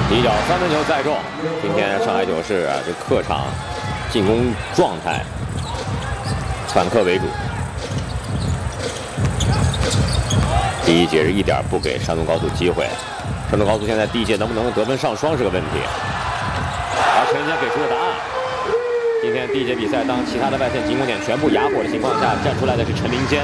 第一脚3分球再中。今天上海九市这客场进攻状态反客为主。第一节是一点不给山东高速机会。山东高速现在第一节能不能得分上双是个问题。而陈坚给出了答案。今天第一节比赛，当其他的外线进攻点全部哑火的情况下，站出来的是陈林坚。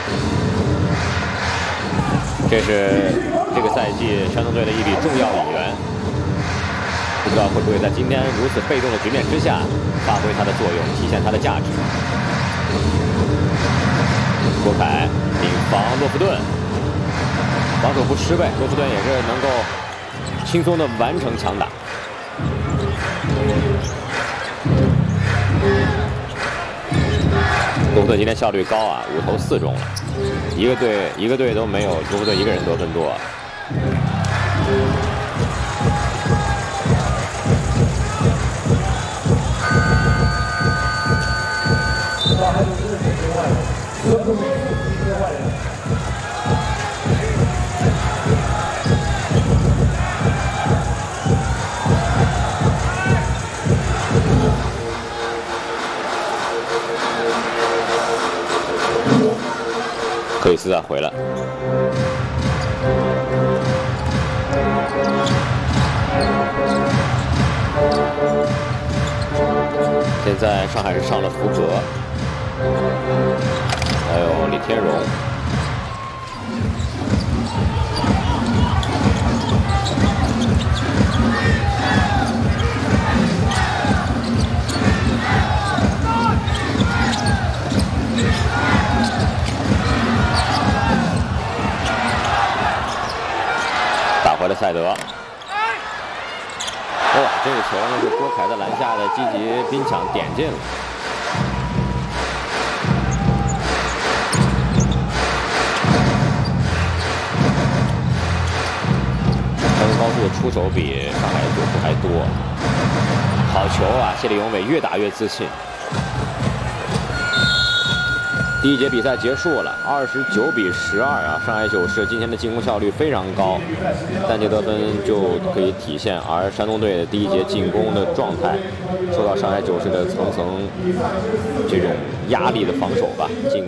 这是这个赛季山东队的一笔重要引援。 不知道会不会在今天如此被动的局面之下，发挥它的作用，体现它的价值。郭凯引防洛夫顿，防守不失位，洛夫顿也是能够轻松的完成强打。洛夫顿今天效率高啊，5投4中了，一个队都没有洛夫顿一个人得分多。 克里斯啊回来，现在上海是上了福格。 还有李天荣，打回了赛德。哇，这个球呢是郭凯在篮下的积极拼抢点进了。 高速的出手比上海九市还多，好球啊！谢立永伟越打越自信。第一节比赛结束了，29比12啊！上海九市今天的进攻效率非常高，3节得分就可以体现。而山东队的第一节进攻的状态，受到上海九市的层层这种压力的防守吧，进。